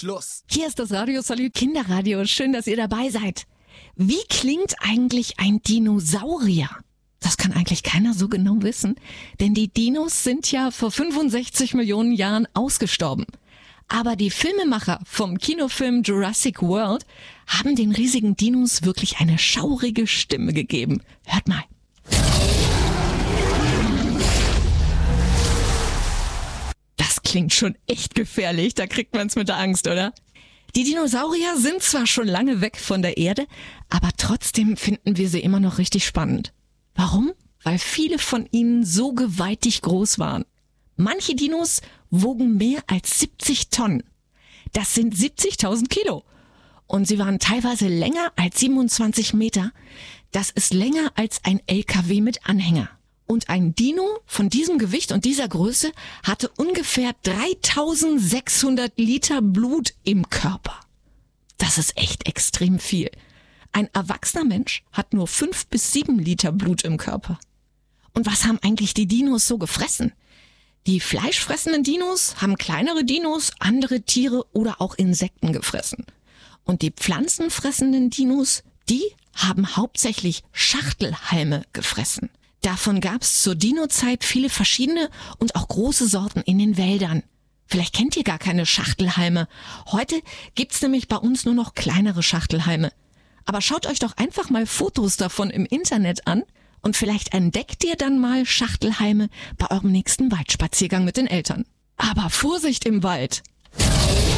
Schluss. Hier ist das Radio Salü Kinderradio. Schön, dass ihr dabei seid. Wie klingt eigentlich ein Dinosaurier? Das kann eigentlich keiner so genau wissen, denn die Dinos sind ja vor 65 Millionen Jahren ausgestorben. Aber die Filmemacher vom Kinofilm Jurassic World haben den riesigen Dinos wirklich eine schaurige Stimme gegeben. Hört mal. Das klingt schon echt gefährlich, da kriegt man's mit der Angst, oder? Die Dinosaurier sind zwar schon lange weg von der Erde, aber trotzdem finden wir sie immer noch richtig spannend. Warum? Weil viele von ihnen so gewaltig groß waren. Manche Dinos wogen mehr als 70 Tonnen. Das sind 70.000 Kilo. Und sie waren teilweise länger als 27 Meter. Das ist länger als ein LKW mit Anhänger. Und ein Dino von diesem Gewicht und dieser Größe hatte ungefähr 3600 Liter Blut im Körper. Das ist echt extrem viel. Ein erwachsener Mensch hat nur 5 bis 7 Liter Blut im Körper. Und was haben eigentlich die Dinos so gefressen? Die fleischfressenden Dinos haben kleinere Dinos, andere Tiere oder auch Insekten gefressen. Und die pflanzenfressenden Dinos, die haben hauptsächlich Schachtelhalme gefressen. Davon gab's zur Dino-Zeit viele verschiedene und auch große Sorten in den Wäldern. Vielleicht kennt ihr gar keine Schachtelhalme. Heute gibt's nämlich bei uns nur noch kleinere Schachtelhalme. Aber schaut euch doch einfach mal Fotos davon im Internet an und vielleicht entdeckt ihr dann mal Schachtelhalme bei eurem nächsten Waldspaziergang mit den Eltern. Aber Vorsicht im Wald!